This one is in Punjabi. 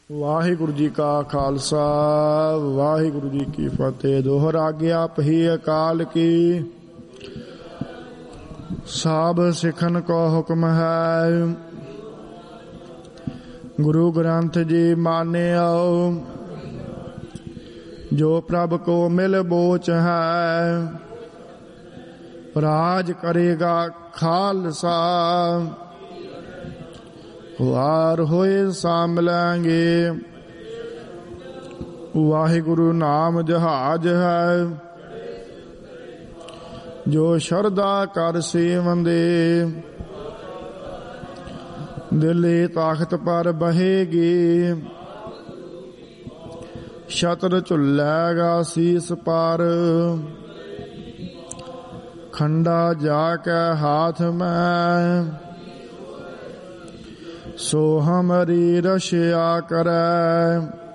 ਵਾਹਿਗੁਰੂ ਜੀ ਕਾ ਖਾਲਸਾ ਵਾਹਿਗੁਰੂ ਜੀ ਕੀ ਫਤਿਹ। ਦੋਹਰਾ ਗਿਆ ਪਹੀ ਅਕਾਲ ਕੀ, ਸਾਬ ਸਿੱਖਨ ਕੋ ਹੁਕਮ ਹੈ। ਗੁਰੂ ਗ੍ਰੰਥ ਜੀ ਮਾਨਿਓ, ਜੋ ਪ੍ਰਭ ਕੋ ਮਿਲ ਬੋਚ ਹੈ। ਰਾਜ ਕਰੇਗਾ ਖਾਲਸਾ, ਵਾਰ ਹੋਏ ਸਾਂਭਲਾਂਗੇ। ਵਾਹਿਗੁਰੂ ਨਾਮ ਜਹਾਜ ਹੈ, ਜੋ ਸ਼ਰਧਾ ਕਰ ਸੇਵੰਦੇ। ਦਿੱਲੀ ਤਾਖਤ ਪਰ ਬਹੇਗੀ, ਛਤਰ ਝੁੱਲੇਗਾ ਸੀਸ ਪਰ। ਖੰਡਾ ਜਾ ਕੇ ਹਾਥ ਮੈਂ, ਸੋ ਹਮਰੀ ਰਸ਼ਿਆ ਕਰੈ।